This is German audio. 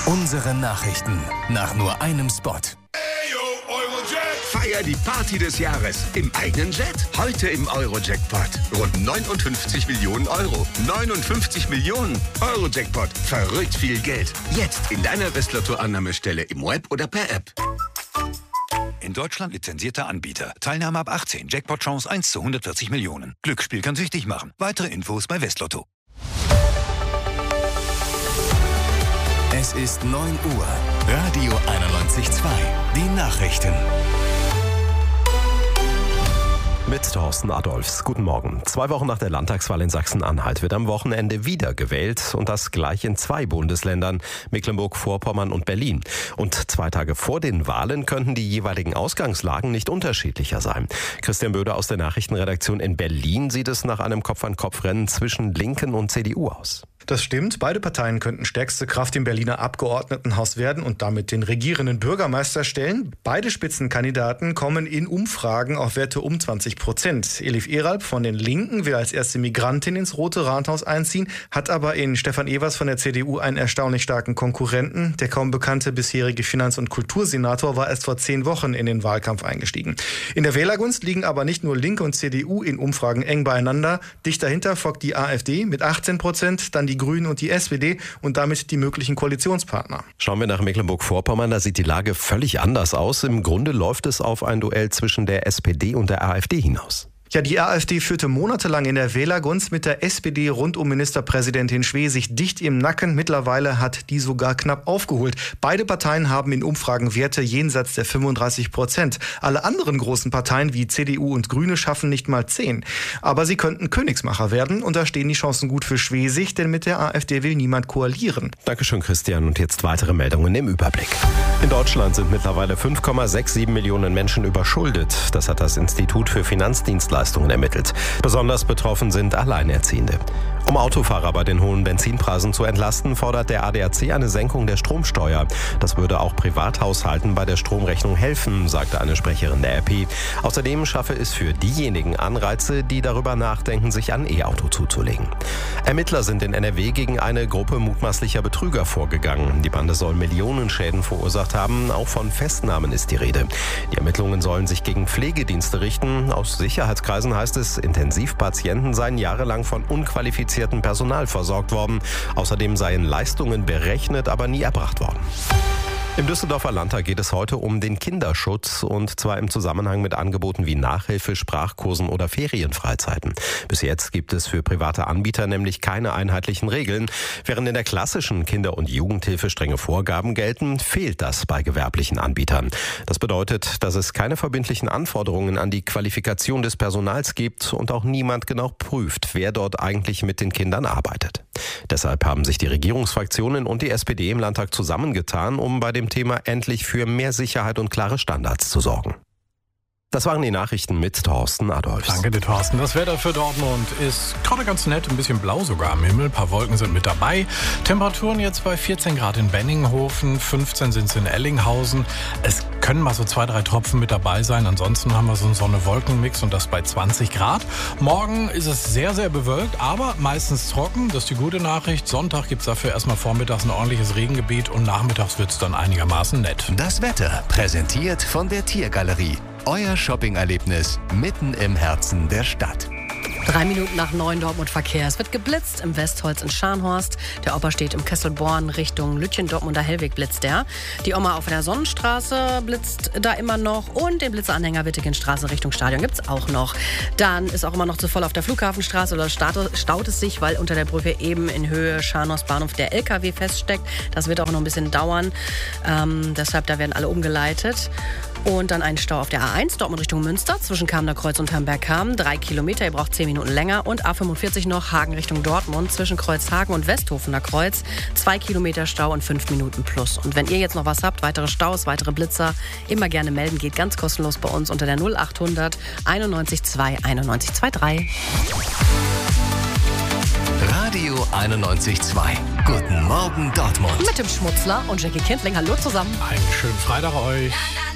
Unsere Nachrichten nach nur einem Spot. Feier die Party des Jahres im eigenen Jet. Heute im Euro-Jackpot. Rund 59 Millionen Euro. 59 Millionen Euro-Jackpot. Verrückt viel Geld. Jetzt in deiner Westlotto-Annahmestelle im Web oder per App. In Deutschland lizenzierter Anbieter. Teilnahme ab 18. Jackpot-Chance 1 zu 140 Millionen. Glücksspiel kann süchtig machen. Weitere Infos bei Westlotto. Es ist 9 Uhr. Radio 91.2. Die Nachrichten. Mit Thorsten Adolfs. Guten Morgen. 2 Wochen nach der Landtagswahl in Sachsen-Anhalt wird am Wochenende wieder gewählt und das gleich in 2 Bundesländern, Mecklenburg-Vorpommern und Berlin. Und 2 Tage vor den Wahlen könnten die jeweiligen Ausgangslagen nicht unterschiedlicher sein. Christian Böder aus der Nachrichtenredaktion in Berlin sieht es nach einem Kopf-an-Kopf-Rennen zwischen Linken und CDU aus. Das stimmt. Beide Parteien könnten stärkste Kraft im Berliner Abgeordnetenhaus werden und damit den regierenden Bürgermeister stellen. Beide Spitzenkandidaten kommen in Umfragen auf Werte um 20%. Elif Eralp von den Linken will als erste Migrantin ins Rote Rathaus einziehen, hat aber in Stefan Evers von der CDU einen erstaunlich starken Konkurrenten. Der kaum bekannte bisherige Finanz- und Kultursenator war erst vor 10 Wochen in den Wahlkampf eingestiegen. In der Wählergunst liegen aber nicht nur Linke und CDU in Umfragen eng beieinander. Dicht dahinter folgt die AfD mit 18%, dann die Grünen und die SPD und damit die möglichen Koalitionspartner. Schauen wir nach Mecklenburg-Vorpommern, da sieht die Lage völlig anders aus. Im Grunde läuft es auf ein Duell zwischen der SPD und der AfD hinaus. Ja, die AfD führte monatelang in der Wählergunst mit der SPD rund um Ministerpräsidentin Schwesig dicht im Nacken. Mittlerweile hat die sogar knapp aufgeholt. Beide Parteien haben in Umfragen Werte jenseits der 35%. Alle anderen großen Parteien wie CDU und Grüne schaffen nicht mal 10. Aber sie könnten Königsmacher werden und da stehen die Chancen gut für Schwesig, denn mit der AfD will niemand koalieren. Dankeschön, Christian. Und jetzt weitere Meldungen im Überblick. In Deutschland sind mittlerweile 5,67 Millionen Menschen überschuldet. Das hat das Institut für Finanzdienstleistungen ermittelt. Besonders betroffen sind Alleinerziehende. Um Autofahrer bei den hohen Benzinpreisen zu entlasten, fordert der ADAC eine Senkung der Stromsteuer. Das würde auch Privathaushalten bei der Stromrechnung helfen, sagte eine Sprecherin der RP. Außerdem schaffe es für diejenigen Anreize, die darüber nachdenken, sich ein E-Auto zuzulegen. Ermittler sind in NRW gegen eine Gruppe mutmaßlicher Betrüger vorgegangen. Die Bande soll Millionenschäden verursacht haben. Auch von Festnahmen ist die Rede. Die Ermittlungen sollen sich gegen Pflegedienste richten. Aus Sicherheitskreisen heißt es, Intensivpatienten seien jahrelang von unqualifizierten Personal versorgt worden. Außerdem seien Leistungen berechnet, aber nie erbracht worden. Im Düsseldorfer Landtag geht es heute um den Kinderschutz und zwar im Zusammenhang mit Angeboten wie Nachhilfe, Sprachkursen oder Ferienfreizeiten. Bis jetzt gibt es für private Anbieter nämlich keine einheitlichen Regeln. Während in der klassischen Kinder- und Jugendhilfe strenge Vorgaben gelten, fehlt das bei gewerblichen Anbietern. Das bedeutet, dass es keine verbindlichen Anforderungen an die Qualifikation des Personals gibt und auch niemand genau prüft, wer dort eigentlich mit den Kindern arbeitet. Deshalb haben sich die Regierungsfraktionen und die SPD im Landtag zusammengetan, um bei dem Thema endlich für mehr Sicherheit und klare Standards zu sorgen. Das waren die Nachrichten mit Thorsten Adolfs. Danke dir, Thorsten. Das Wetter für Dortmund ist gerade ganz nett, ein bisschen blau sogar am Himmel. Ein paar Wolken sind mit dabei. Temperaturen jetzt bei 14 Grad in Benninghofen, 15 sind es in Ellinghausen. Es können mal so 2, 3 Tropfen mit dabei sein. Ansonsten haben wir so einen Sonne-Wolken-Mix und das bei 20 Grad. Morgen ist es sehr, sehr bewölkt, aber meistens trocken. Das ist die gute Nachricht. Sonntag gibt es dafür erstmal vormittags ein ordentliches Regengebiet und nachmittags wird es dann einigermaßen nett. Das Wetter präsentiert von der Tiergalerie. Euer Shopping-Erlebnis mitten im Herzen der Stadt. 3 Minuten nach 9 Dortmund Verkehr. Es wird geblitzt im Westholz in Scharnhorst. Der Opa steht im Kesselborn Richtung Lütchen, Dortmunder Hellweg blitzt der. Die Oma auf der Sonnenstraße blitzt da immer noch. Und den Blitzeranhänger Wittegenstraße Richtung Stadion gibt's auch noch. Dann ist auch immer noch zu voll auf der Flughafenstraße oder staut es sich, weil unter der Brücke eben in Höhe Scharnhorst Bahnhof der LKW feststeckt. Das wird auch noch ein bisschen dauern. Deshalb, da werden alle umgeleitet. Und dann ein Stau auf der A1 Dortmund Richtung Münster zwischen Kamener Kreuz und Hamberg-Kamen. 3 Kilometer, ihr braucht 10 Minuten länger. Und A45 noch Hagen Richtung Dortmund zwischen Kreuzhagen und Westhofener Kreuz. 2 Kilometer Stau und 5 Minuten plus. Und wenn ihr jetzt noch was habt, weitere Staus, weitere Blitzer, immer gerne melden. Geht ganz kostenlos bei uns unter der 0800 91 2 91 23. Radio 91.2. Guten Morgen Dortmund. Mit dem Schmutzler und Jackie Kindling. Hallo zusammen. Einen schönen Freitag euch.